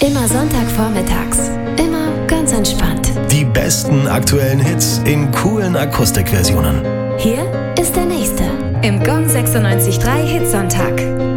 Immer Sonntagvormittags. Immer ganz entspannt. Die besten aktuellen Hits in coolen Akustikversionen. Hier ist der nächste. Im Gong 96.3 Hitsonntag.